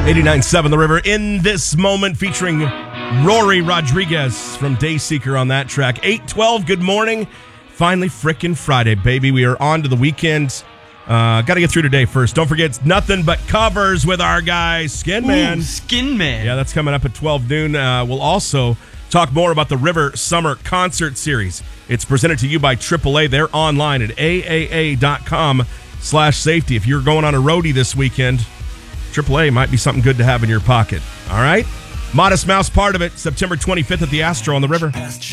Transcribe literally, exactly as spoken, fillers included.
eighty-nine point seven The River in this moment, featuring Rory Rodriguez from Dayseeker on that track. eight twelve, good morning. Finally frickin' Friday, baby. We are on to the weekend. Uh, Got to get through today first. Don't forget, it's nothing but covers with our guy, Skin Man. Ooh, Skin Man. Yeah, that's coming up at twelve noon. Uh, we'll also talk more about the River Summer Concert Series. It's presented to you by triple A. They're online at A A A dot com slash safety. If you're going on a roadie this weekend, triple A might be something good to have in your pocket. All right? Modest Mouse part of it, September twenty-fifth at the Astro on the River.